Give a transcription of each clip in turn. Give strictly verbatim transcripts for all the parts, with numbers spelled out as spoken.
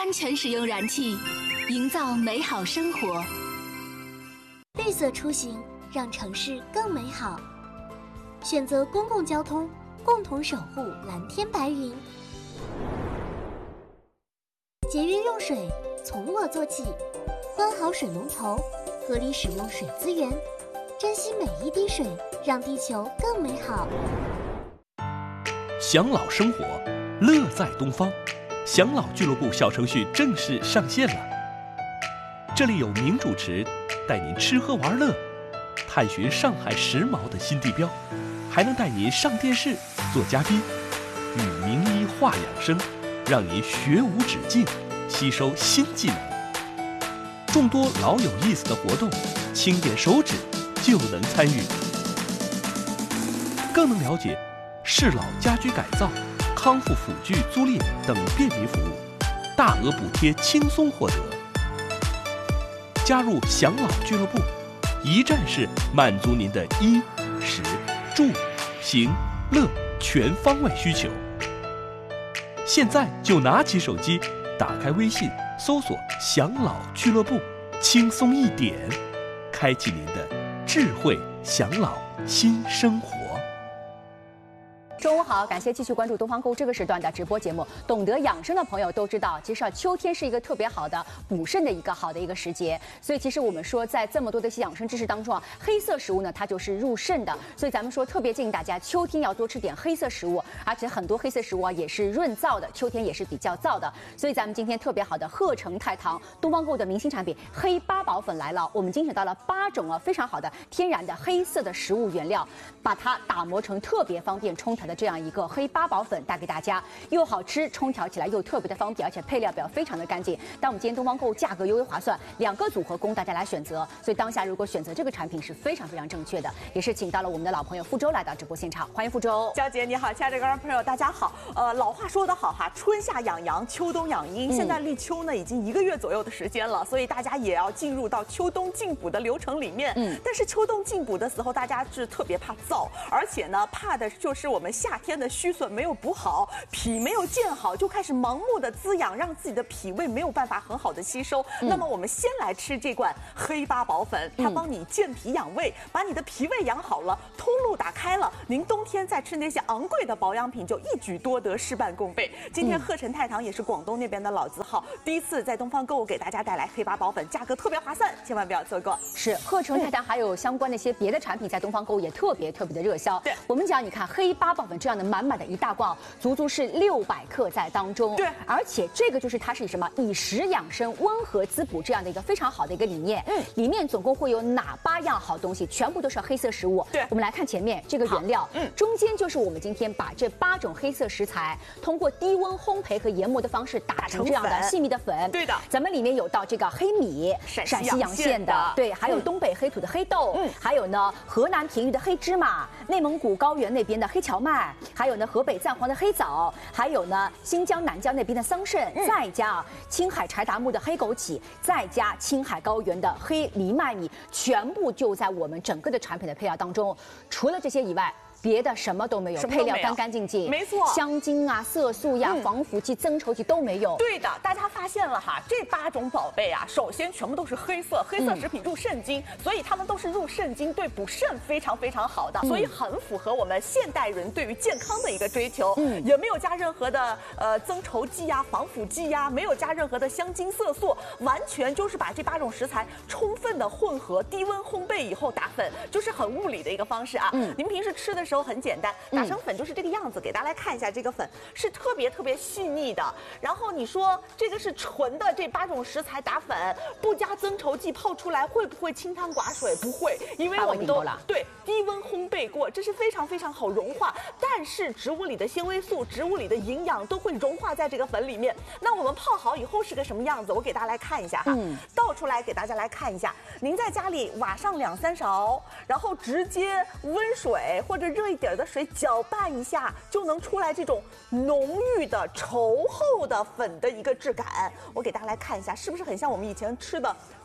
安全使用燃气，营造美好生活。 绿色出行，让城市更美好。选择公共交通，共同守护蓝天白云。节约用水，从我做起，关好水龙头，合理使用水资源，珍惜每一滴水，让地球更美好。 享老生活，乐在东方。享老俱乐部小程序正式上线了，这里有名主持带您吃喝玩乐，探寻上海时髦的新地标，还能带您上电视做嘉宾，与名医话养生，让您学无止境，吸收新技能。众多老有意思的活动，轻点手指就能参与，更能了解适老家居改造、康复辅具租赁等便民服务，大额补贴轻松获得。加入享老俱乐部，一站式满足您的衣、食、住、行、乐全方位需求。现在就拿起手机，打开微信，搜索“享老俱乐部”，轻松一点，开启您的智慧享老新生活。 中午好，感谢继续关注东方购物这个时段的直播节目。懂得养生的朋友都知道，其实啊，秋天是一个特别好的补肾的一个好的一个时节。所以其实我们说，在这么多的一些养生知识当中啊，黑色食物呢，它就是入肾的。所以咱们说特别建议大家秋天要多吃点黑色食物，而且很多黑色食物啊也是润燥的，秋天也是比较燥的。所以咱们今天特别好的鹤城太堂东方购物的明星产品黑八宝粉来了，我们精选到了八种啊非常好的天然的黑色的食物原料，把它打磨成特别方便冲调的这样一个黑八宝粉带给大家，又好吃，冲调起来又特别的方便，而且配料表非常的干净。但我们今天东方购物价格优惠划算，两个组合供大家来选择，所以当下如果选择这个产品是非常非常正确的，也是请到了我们的老朋友傅周来到直播现场，欢迎傅周。 娇姐你好，亲爱的观众朋友大家好。呃，老话说得好哈，春夏养阳，秋冬养阴。嗯、现在立秋呢已经一个月左右的时间了，所以大家也要进入到秋冬进补的流程里面。嗯，但是秋冬进补的时候，大家是特别怕燥，而且呢怕的就是我们夏天的虚损没有补好，脾没有健好，就开始盲目的滋养，让自己的脾胃没有办法很好的吸收。嗯、那么我们先来吃这罐黑八宝粉，它帮你健脾养胃，把你的脾胃养好了，通路打开了，您冬天再吃那些昂贵的保养品就一举多得，事半功倍。今天鹤城太堂也是广东那边的老字号，第一次在东方购物给大家带来黑八宝粉，价格特别划算，千万不要错过。 是鹤城太堂还有相关的一些别的产品在东方购物也特别特别的热销。 对， 我们讲你看黑八宝粉这样的满满的一大罐，足足是六百克在当中。 对， 而且这个就是它是以什么以食养生、温和滋补这样的一个非常好的一个理念。嗯，里面总共会有哪八样好东西？全部都是黑色食物。 对， 我们来看前面这个原料，嗯，中间就是我们今天把这八种黑色食材通过低温烘焙和研磨的方式打成这样的细密的粉。 对的， 咱们里面有到这个黑米， 陕西洋县的， 对，还有东北黑土的黑豆，嗯，还有呢河南平舆的黑芝麻，内蒙古高原那边的黑荞麦，还有呢河北赞皇的黑枣，还有呢新疆南疆那边的桑葚，嗯、再加青海柴达木的黑枸杞，再加青海高原的黑藜麦米，全部就在我们整个的产品的配料当中。除了这些以外，别的什么都没有，配料干干净净， 没错， 香精啊、色素呀、嗯、防腐剂、增稠剂都没有。 对的，大家发现了哈，这八种宝贝啊，首先全部都是黑色，黑色食品入肾经，嗯、所以它们都是入肾经，对补肾非常非常好的，嗯、所以很符合我们现代人对于健康的一个追求。嗯，也没有加任何的呃增稠剂呀、防腐剂呀，没有加任何的香精色素，完全就是把这八种食材充分的混合，低温烘焙以后打粉，就是很物理的一个方式啊。嗯，您平时吃的时候很简单，打成粉就是这个样子。给大家来看一下，这个粉是特别特别细腻的。然后你说这个是纯的这八种食材打粉，不加增稠剂泡出来会不会清汤寡水？不会，因为我们都对低温烘焙过，这是非常非常好融化。但是植物里的纤维素、植物里的营养都会融化在这个粉里面。那我们泡好以后是个什么样子？我给大家来看一下哈，嗯、倒出来给大家来看一下。您在家里挖上两三勺，然后直接温水或者热一点的水搅拌一下，就能出来这种浓郁的稠厚的粉的一个质感。我给大家来看一下，是不是很像我们以前吃的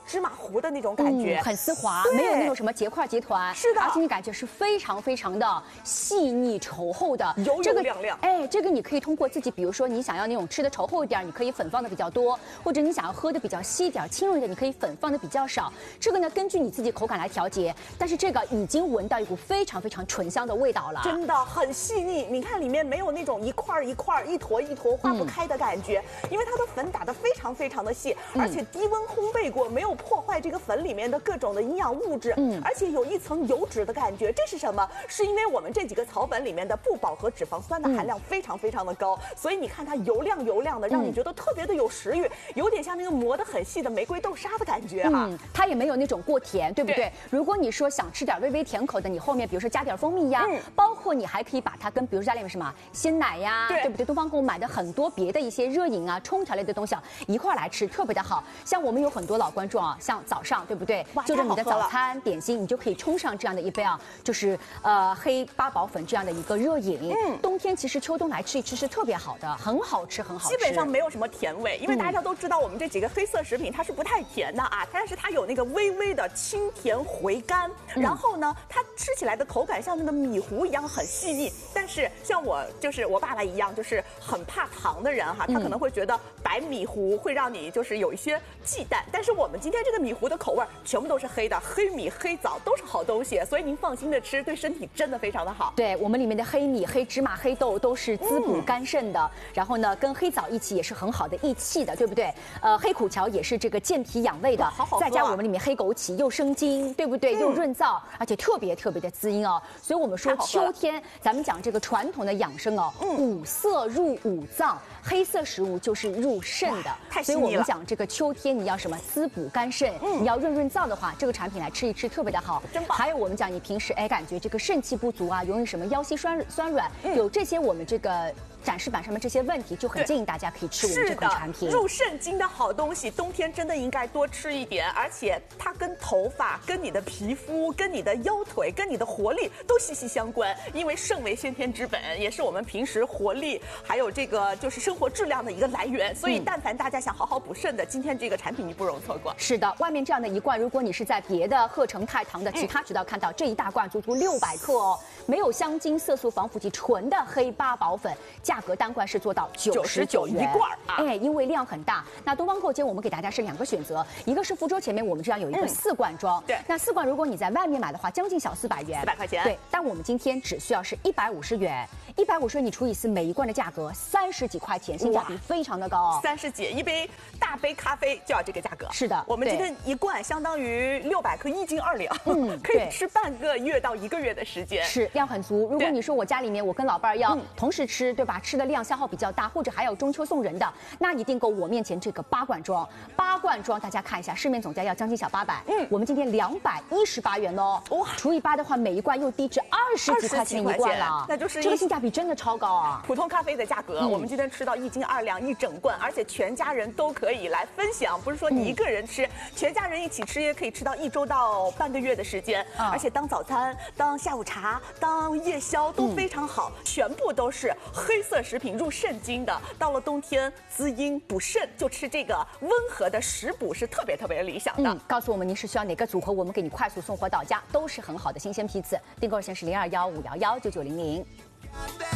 芝麻糊的那种感觉， 嗯、很丝滑， 对没有那种什么结块结团。 是的， 而且你感觉是非常非常的细腻稠厚的， 油油亮亮。 这个、哎，这个你可以通过自己，比如说你想要那种吃的稠厚一点，你可以粉放的比较多，或者你想要喝的比较稀一点、轻柔一点，你可以粉放的比较少。这个呢，根据你自己口感来调节。但是这个已经闻到一股非常非常醇香的味道了， 真的很细腻。你看里面没有那种一块一块、一坨一坨化不开的感觉，嗯、因为它的粉打得非常非常的细，而且低温烘焙过，没有破坏这个粉里面的各种的营养物质，嗯，而且有一层油脂的感觉。这是什么？是因为我们这几个草本里面的不饱和脂肪酸的含量非常非常的高，嗯、所以你看它油亮油亮的，让你觉得特别的有食欲，有点像那个磨得很细的玫瑰豆沙的感觉哈。 嗯，它也没有那种过甜，对不对？对，如果你说想吃点微微甜口的，你后面比如说加点蜂蜜呀，嗯、包括你还可以把它跟比如说加点什么鲜奶呀，对, 对不对？东方购买的很多别的一些热饮啊、冲调类的东西啊，一块来吃，特别的好。像我们有很多老观众啊，像早上对不对？就是你的早餐点心，你就可以冲上这样的一杯啊，就是呃黑八宝粉这样的一个热饮。嗯，冬天其实秋冬来吃一吃是特别好的，很好吃，很好吃。 基本上没有什么甜味，因为大家都知道我们这几个黑色食品它是不太甜的啊，但是它有那个微微的清甜回甘。然后呢，它吃起来的口感像那个米糊一样很细腻。但是像我就是我爸爸一样，就是很怕糖的人哈，他可能会觉得白米糊会让你就是有一些忌惮。但是我们今天这个米糊的口味全部都是黑的，黑米、黑枣都是好东西，所以您放心的吃，对身体真的非常的好。 对，我们里面的黑米、黑芝麻、黑豆都是滋补肝肾的，嗯、然后呢，跟黑枣一起也是很好的益气的，对不对？呃，黑苦荞也是这个健脾养胃的， 好好喝啊、 再加我们里面黑枸杞又生津，对不对？嗯、又润燥，而且特别特别的滋阴哦。所以我们说秋天，咱们讲这个传统的养生哦，嗯、五色入五脏，黑色食物就是入肾的。 太细腻了。 所以我们讲这个秋天你要什么滋补肝肾，嗯、你要润润燥的话，这个产品来吃一吃特别的好， 真棒。 还有我们讲你平时哎感觉这个肾气不足啊，容易什么腰膝酸酸软，嗯、有这些我们这个展示板上面这些问题，就很建议大家可以吃我们这款产品。 入肾经的好东西，冬天真的应该多吃一点，而且它跟头发、跟你的皮肤、跟你的腰腿、跟你的活力都息息相关。因为肾为先天之本，也是我们平时活力还有这个就是生活质量的一个来源。所以，但凡大家想好好补肾的，今天这个产品你不容错过。 是的，外面这样的一罐，如果你是在别的鹤城太堂的其他渠道看到，嗯、这一大罐足足六百克哦，没有香精、色素、防腐剂，纯的黑八宝粉，价格单罐是做到九十九元一罐啊！ 哎，因为量很大。那东方购今天我们给大家是两个选择，一个是福州前面我们这样有一个四罐装， 嗯、对， 那四罐如果你在外面买的话，将近小四百元， 四百块钱， 对。但我们今天只需要是一百五十元，一百五十元你除以四，每一罐的价格三十几块钱，性价比非常的高哦。 三十几一杯大杯咖啡就要这个价格。 是的， 我们今天一罐相当于六百克，一斤二两，嗯，可以吃半个月到一个月的时间， 是量很足。如果你说我家里面我跟老伴儿要同时吃，对吧？吃的量消耗比较大，或者还有中秋送人的，那一定够我面前这个八罐装。八罐装，大家看一下，市面总价要将近小八百，嗯，我们今天两百一十八元哦，哇，除以八的话，每一罐又低至二十几块钱一罐了， 那就是这个性价比真的超高啊！ 普通咖啡的价格，嗯、我们今天吃到一斤二两一整罐，而且全家人都可以来分享，不是说你一个人吃，嗯、全家人一起吃也可以吃到一周到半个月的时间，嗯、而且当早餐、当下午茶、当夜宵都非常好，嗯、全部都是黑色食品入肾经的。到了冬天滋阴补肾，就吃这个温和的食补是特别特别理想的。 嗯、告诉我们您是需要哪个组合，我们给你快速送货到家，都是很好的新鲜批次。订购热线是零二幺五幺幺九九零零。